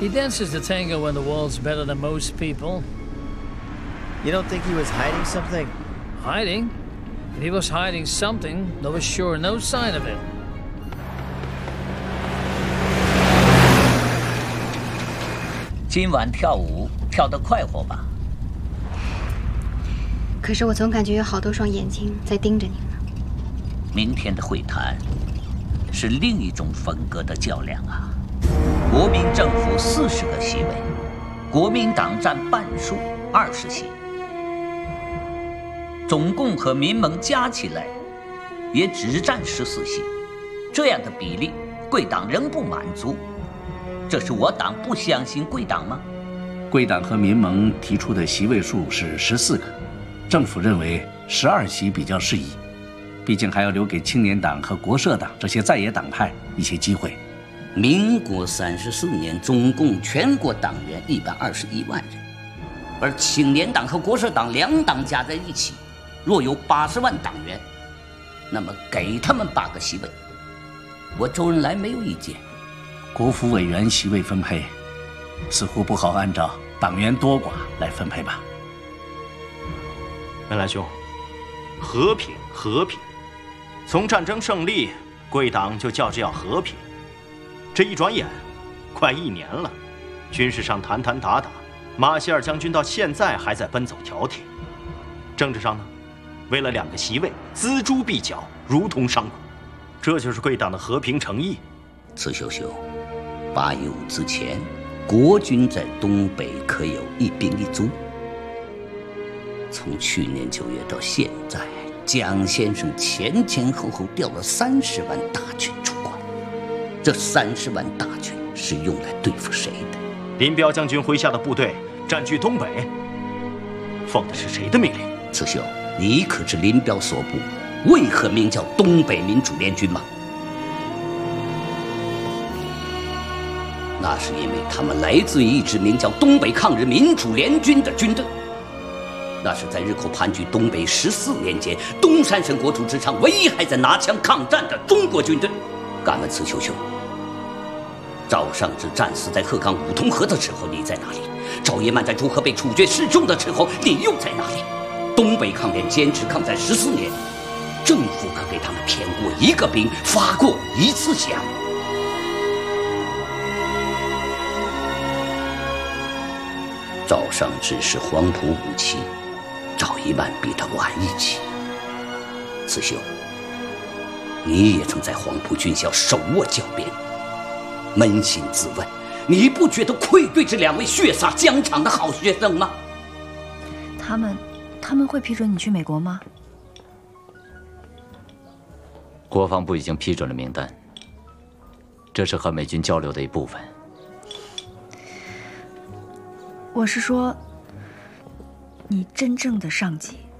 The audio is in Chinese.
He dances the tango when the world's better than most people. You don't think he was hiding something? Hiding? If he was hiding something, there was sure no sign of it. 今晚跳舞跳得快活吧？ 可是我总感觉有好多双眼睛在盯着你们。 明天的会谈是另一种风格的较量啊！国民政府40个席位，国民党占半数20席，总共和民盟加起来也只占14席，这样的比例，贵党仍不满足。 这是我党不相信贵党吗？ 贵党和民盟提出的席位数是14个，政府认为12席比较适宜，毕竟还要留给青年党和国社党这些在野党派一些机会。 民国34年，总共全国党员121万人，而青年党和国社党两党加在一起，若有80万党员，那么给他们8个席位，我周恩来没有意见。 国府委员席位分配，似乎不好按照党员多寡来分配吧？ 恩来兄，和平，和平！从战争胜利，贵党就叫着要和平，这一转眼，快1年了。军事上谈谈打打，马歇尔将军到现在还在奔走条帖。政治上呢，为了2个席位，锱铢必较，如同商贾。这就是贵党的和平诚意。 刺绣绣。 85之前，国军在东北可有1兵1卒。从去年9月到现在，蒋先生前后调了30万大军出关。这30万大军是用来对付谁的？ 林彪将军麾下的部队占据东北，奉的是谁的命令？ 刺绣，你可知林彪所部为何名叫东北民主联军吗？ 那是因为他们来自于一支名叫东北抗日民主联军的军队。那是在日寇盘踞东北14年间，东三省国土之上唯一还在拿枪抗战的中国军队。敢问刺绣兄，赵尚志战死在鹤岗五通河的时候，你在哪里？赵叶曼在朱河被处决示众的时候，你又在哪里？东北抗联坚持抗战14年，政府可给他们骗过1个兵，发过1次饷。 赵尚志是黄埔5期，赵一曼比他晚1期。刺绣，你也曾在黄埔军校手握教鞭，扪心自问，你不觉得愧对这2位血洒疆场的好学生吗？ 他们会批准你去美国吗？ 国防部已经批准了名单，这是和美军交流的一部分。 我是说，你真正的上级